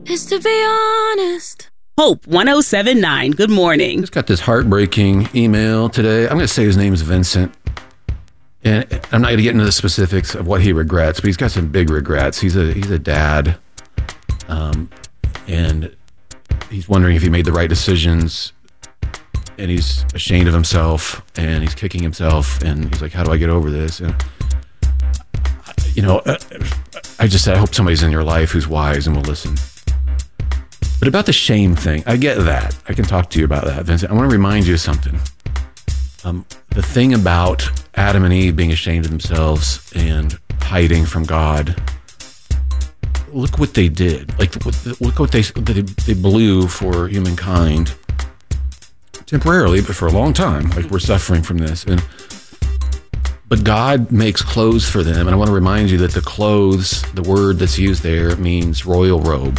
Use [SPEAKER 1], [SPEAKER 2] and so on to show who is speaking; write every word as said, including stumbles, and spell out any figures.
[SPEAKER 1] is to be honest.
[SPEAKER 2] Hope one oh seven point nine. Good morning.
[SPEAKER 3] Just got this heartbreaking email today. I'm going to say his name is Vincent. And I'm not going to get into the specifics of what he regrets, but he's got some big regrets. He's a he's a dad. Um, and he's wondering if he made the right decisions. And he's ashamed of himself. And he's kicking himself. And he's like, how do I get over this? And, you know, I just said, I hope somebody's in your life who's wise and will listen. But about the shame thing, I get that. I can talk to you about that, Vincent. I want to remind you of something. Um, the thing about Adam and Eve being ashamed of themselves and hiding from God, look what they did. Like, look what they they, they blew for humankind. Temporarily, but for a long time. Like, we're suffering from this. And But God makes clothes for them. And I want to remind you that the clothes, the word that's used there, means royal robes.